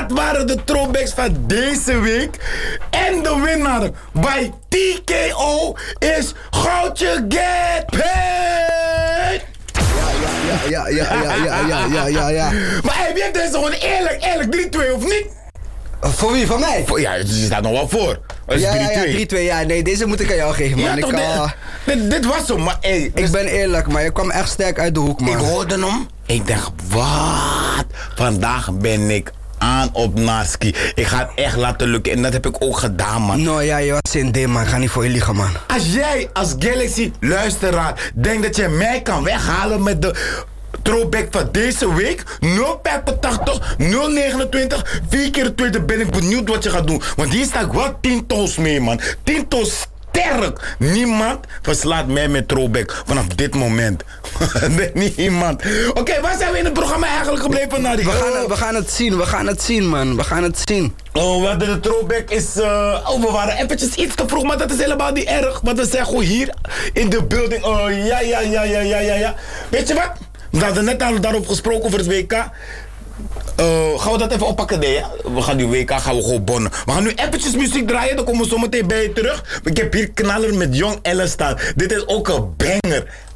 Dat waren de throwbacks van deze week. En de winnaar bij TKO is Goudje Get Paid. Ja. Maar hey, wie heeft deze gewoon eerlijk 3-2 of niet? Voor wie? Van mij? Ja, je staat nog wel voor. Dat is 3-2. 3-2. Ja, nee, deze moet ik aan jou geven, man. Ja, toch, dit was zo, maar hey, ik ben eerlijk, maar je kwam echt sterk uit de hoek, man. ik hoorde hem. Ik dacht, wat? Vandaag ben ik aan op Narski. Ik ga het echt laten lukken. En dat heb ik ook gedaan, man. No, ja, je was in D, man. Ik ga niet voor je liegen, man. Als jij als Galaxy luisteraar denkt dat je mij kan weghalen met de throwback van deze week, 085, 029, 4 keer 20, ben ik benieuwd wat je gaat doen. Want hier sta ik wel 10 toes mee, man. 10 toes sterk. Niemand verslaat mij met throwback vanaf dit moment. Nee, niemand. Oké, waar zijn we in het programma eigenlijk gebleven, Nadi? We gaan het zien, man. We gaan het zien. Oh, we hadden de throwback is... we waren eventjes iets te vroeg, maar dat is helemaal niet erg. Want we zijn gewoon hier in de building. Oh, ja. Weet je wat? We hadden net al daarop gesproken over het WK. Gaan we dat even oppakken? Nee, ja? We gaan die WK gewoon bonnen. We gaan nu eventjes muziek draaien, dan komen we zo meteen bij je terug. Ik heb hier knaller met Young Ella staan. Dit is ook een banger.